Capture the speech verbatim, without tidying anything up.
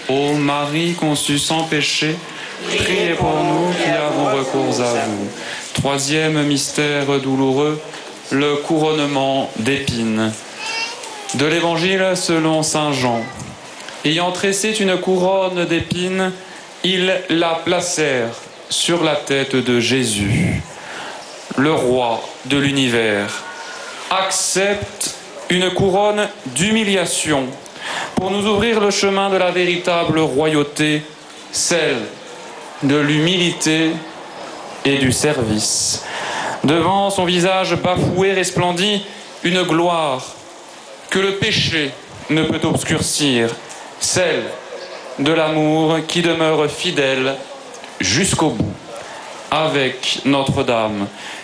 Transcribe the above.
Ô Marie conçue sans péché, priez pour nous qui avons recours à vous. Troisième mystère douloureux, le couronnement d'épines. De l'Évangile selon saint Jean. Ayant tressé une couronne d'épines, ils la placèrent sur la tête de Jésus. Le roi de l'univers accepte une couronne d'humiliation pour nous ouvrir le chemin de la véritable royauté, celle de l'humilité et du service. Devant son visage bafoué resplendit une gloire que le péché ne peut obscurcir, celle de l'amour qui demeure fidèle jusqu'au bout. Avec Notre-Dame,